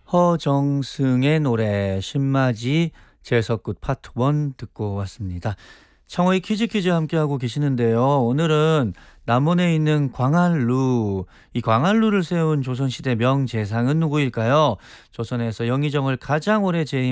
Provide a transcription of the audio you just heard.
허정승의 노래 신맞이 제석굿 파트 1 듣고 왔습니다. 창호의 퀴즈 함께하고 계시는데요. 오늘은 남원에 있는 광안루, 이 광안루를 세운 조선시대 명재상은 누구일까요? 조선에서 영의정을 가장 오래 재임